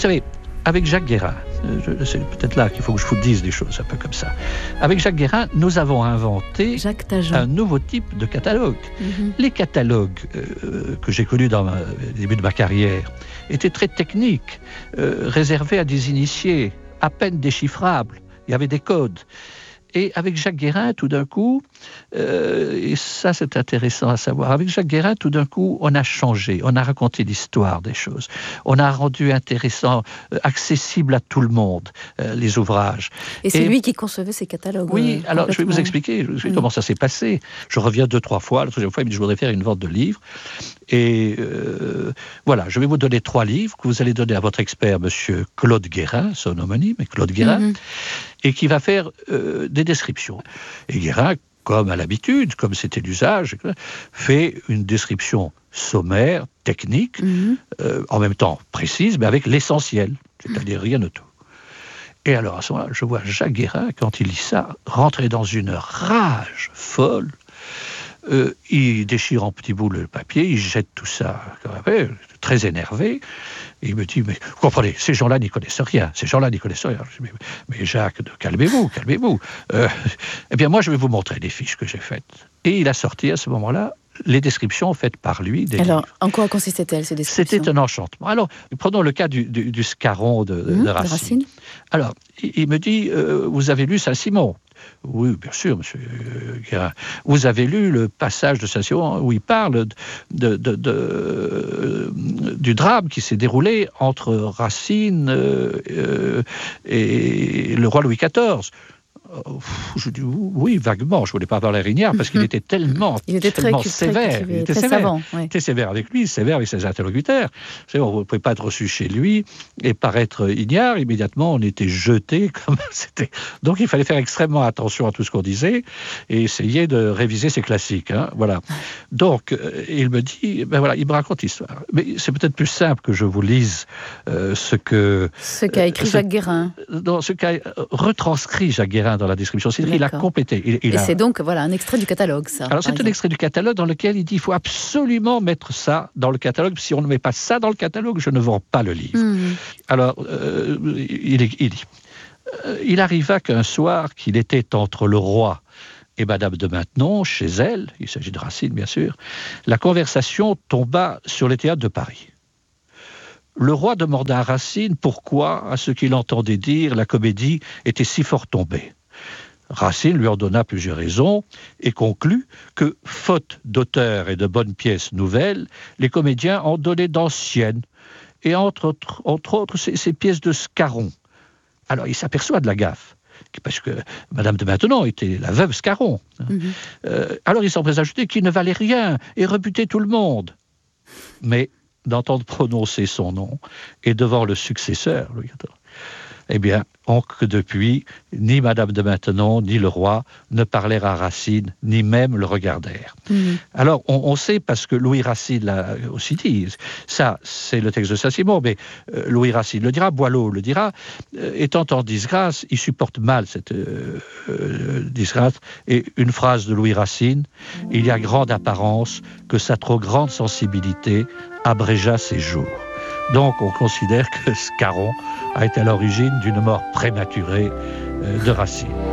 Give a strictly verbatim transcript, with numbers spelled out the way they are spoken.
savez, avec Jacques Guérin, euh, c'est peut-être là qu'il faut que je vous dise des choses un peu comme ça. Avec Jacques Guérin, nous avons inventé un nouveau type de catalogue. Mm-hmm. Les catalogues euh, que j'ai connus dans le début de ma carrière étaient très techniques, euh, réservés à des initiés, à peine déchiffrables. Il y avait des codes. Et avec Jacques Guérin, tout d'un coup, euh, et ça c'est intéressant à savoir, avec Jacques Guérin, tout d'un coup, on a changé, on a raconté l'histoire des choses, on a rendu intéressant, euh, accessible à tout le monde, euh, les ouvrages. Et c'est et, lui qui concevait ces catalogues. Oui, euh, alors je vais vous expliquer je, oui. comment ça s'est passé. Je reviens deux, trois fois, la troisième fois, il me dit je voudrais faire une vente de livres. Et euh, voilà, je vais vous donner trois livres que vous allez donner à votre expert, monsieur Claude Guérin, son homonyme, Claude Guérin, mm-hmm. et qui va faire euh, des descriptions. Et Guérin, comme à l'habitude, comme c'était l'usage, fait une description sommaire, technique, mm-hmm. euh, en même temps précise, mais avec l'essentiel, c'est-à-dire rien de tout. Et alors à ce moment-là, je vois Jacques Guérin, quand il lit ça, rentrer dans une rage folle. Euh, il déchire en petits bouts le papier, il jette tout ça, très énervé, et il me dit, mais vous comprenez, ces gens-là n'y connaissent rien, ces gens-là n'y connaissent rien. Je dis, mais, mais Jacques, calmez-vous, calmez-vous. Euh, eh bien moi, je vais vous montrer les fiches que j'ai faites. Et il a sorti à ce moment-là les descriptions faites par lui des Alors, livres. En quoi consistaient-elles, ces descriptions ? C'était un enchantement. Alors, prenons le cas du, du, du scarron de, mmh, de Racine. Racine. Alors, il, il me dit, euh, vous avez lu Saint-Simon ? Oui, bien sûr, monsieur Guérin. Vous avez lu le passage de Saint-Simon où il parle de, de, de, de, du drame qui s'est déroulé entre Racine euh, et le roi Louis quatorze. Je dis oui, vaguement. Je ne voulais pas avoir l'air ignare parce qu'il était tellement, il était tellement très, sévère. Très, très, il était très sévère. Savant, oui. Il était sévère avec lui, sévère avec ses interlocuteurs. On ne pouvait pas être reçu chez lui et paraître ignare. Immédiatement, on était jeté. Comme c'était... Donc, il fallait faire extrêmement attention à tout ce qu'on disait et essayer de réviser ses classiques. Hein, voilà. Donc, euh, il me dit, ben voilà, il me raconte l'histoire. Mais c'est peut-être plus simple que je vous lise euh, ce que... Ce qu'a écrit euh, Jacques Guérin. Non, ce qu'a retranscrit Jacques Guérin dans la description. C'est-à-dire qu'il a complété. Il, il Et a... c'est donc voilà, un extrait du catalogue, ça. Alors, c'est exemple. un extrait du catalogue dans lequel il dit il faut absolument mettre ça dans le catalogue. Si on ne met pas ça dans le catalogue, je ne vends pas le livre. Mmh. Alors, euh, il, il dit euh, il arriva qu'un soir, qu'il était entre le roi et Madame de Maintenon, chez elle, il s'agit de Racine, bien sûr, la conversation tomba sur les théâtres de Paris. Le roi demanda à Racine pourquoi, à ce qu'il entendait dire, la comédie était si fort tombée. Racine lui en donna plusieurs raisons et conclut que, faute d'auteurs et de bonnes pièces nouvelles, les comédiens en donnaient d'anciennes, et entre autres, entre autres ces, ces pièces de Scarron. Alors il s'aperçoit de la gaffe, parce que Madame de Maintenon était la veuve Scarron. Mm-hmm. Euh, alors il s'empresse d'ajouter qu'il ne valait rien et rebutait tout le monde. Mais d'entendre prononcer son nom et devant le successeur, Louis quatorze, eh bien, on que depuis, ni Madame de Maintenon, ni le roi ne parlèrent à Racine, ni même le regardèrent. Mmh. Alors, on, on sait, parce que Louis Racine l'a aussi dit, ça, c'est le texte de Saint-Simon, mais euh, Louis Racine le dira, Boileau le dira, euh, étant en disgrâce, il supporte mal cette euh, euh, disgrâce, et une phrase de Louis Racine, « Il y a grande apparence que sa trop grande sensibilité abrégea ses jours ». Donc, on considère que Scarron a été à l'origine d'une mort prématurée de Racine.